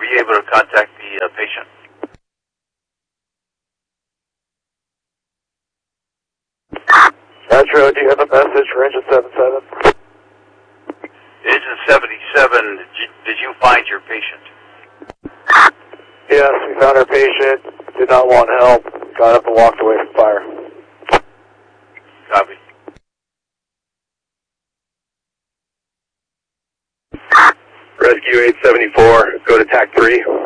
you able to contact the patient? Metro, do you have a message for engine 77? Engine 77, did you find your patient? Yes, we found our patient, did not want help, got up and walked away from fire. Copy. Rescue 874, go to TAC 3.